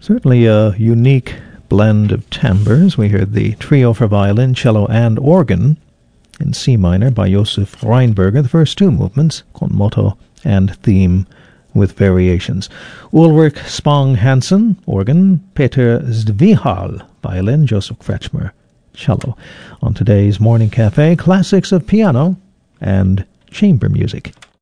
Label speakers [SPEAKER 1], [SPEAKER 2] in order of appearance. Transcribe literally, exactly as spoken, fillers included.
[SPEAKER 1] Certainly a unique blend of timbres. We heard the trio for violin, cello, and organ in C minor by Josef Reinberger, the first two movements, con motto and theme with variations. Ulrich Spang-Hansen, organ, Peter Zdvihal, violin, Joseph Kretschmer, cello. On today's Morning Cafe, classics of piano and chamber music.